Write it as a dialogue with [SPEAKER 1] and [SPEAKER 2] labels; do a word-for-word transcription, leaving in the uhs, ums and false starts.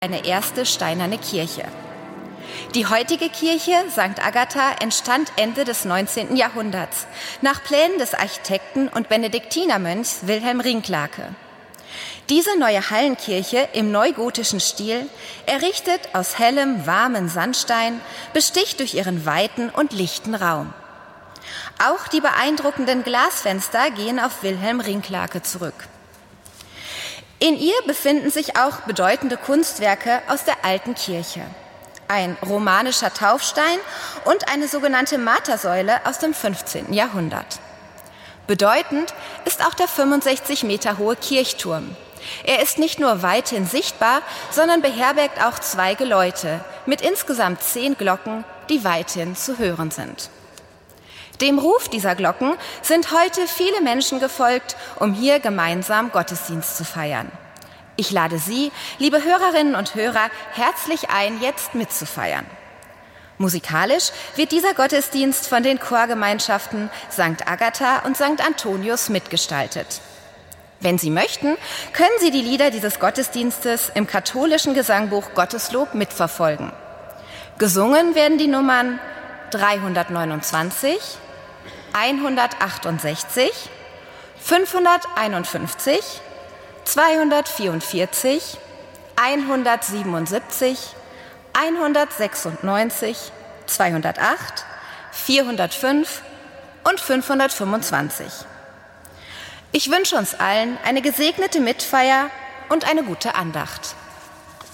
[SPEAKER 1] eine erste steinerne Kirche. Die heutige Kirche Sankt Agatha entstand Ende des neunzehnten Jahrhunderts nach Plänen des Architekten und Benediktinermönchs Wilhelm Rincklake. Diese neue Hallenkirche im neugotischen Stil, errichtet aus hellem, warmem Sandstein, besticht durch ihren weiten und lichten Raum. Auch die beeindruckenden Glasfenster gehen auf Wilhelm Rincklake zurück. In ihr befinden sich auch bedeutende Kunstwerke aus der alten Kirche. Ein romanischer Taufstein und eine sogenannte Martersäule aus dem fünfzehnten Jahrhundert. Bedeutend ist auch der fünfundsechzig Meter hohe Kirchturm. Er ist nicht nur weithin sichtbar, sondern beherbergt auch zwei Geläute mit insgesamt zehn Glocken, die weithin zu hören sind. Dem Ruf dieser Glocken sind heute viele Menschen gefolgt, um hier gemeinsam Gottesdienst zu feiern. Ich lade Sie, liebe Hörerinnen und Hörer, herzlich ein, jetzt mitzufeiern. Musikalisch wird dieser Gottesdienst von den Chorgemeinschaften Sankt Agatha und Sankt Antonius mitgestaltet. Wenn Sie möchten, können Sie die Lieder dieses Gottesdienstes im katholischen Gesangbuch Gotteslob mitverfolgen. Gesungen werden die Nummern dreihundertneunundzwanzig, hundertachtundsechzig, fünfhunderteinundfünfzig, zweihundertvierundvierzig, hundertsiebenundsiebzig, hundertsechsundneunzig, zweihundertacht, vierhundertfünf und fünfhundertfünfundzwanzig. Ich wünsche uns allen eine gesegnete Mitfeier und eine gute Andacht.